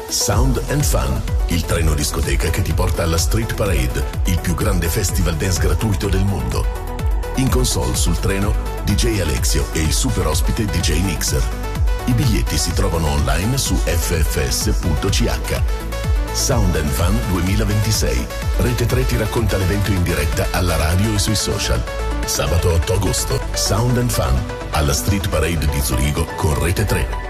Sound and Fun, il treno discoteca che ti porta alla Street Parade, il più grande festival dance gratuito del mondo. In console sul treno DJ Alexio e il super ospite DJ Nixer. I biglietti si trovano online su ffs.ch. Sound and Fun 2026. Rete 3 ti racconta l'evento in diretta alla radio e sui social. Sabato 8 agosto, Sound and Fun alla Street Parade di Zurigo con Rete 3.